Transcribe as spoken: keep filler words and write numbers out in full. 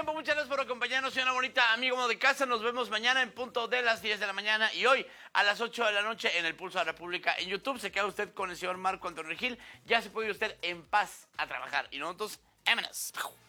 tiempo, muchas gracias por acompañarnos. Soy una bonita amigo de casa. Nos vemos mañana en punto de las diez de la mañana y hoy a las ocho de la noche en el Pulso de la República en YouTube. Se queda usted con el señor Marco Antonio Regil. Ya se puede ir usted en paz a trabajar. Y nosotros, vámonos.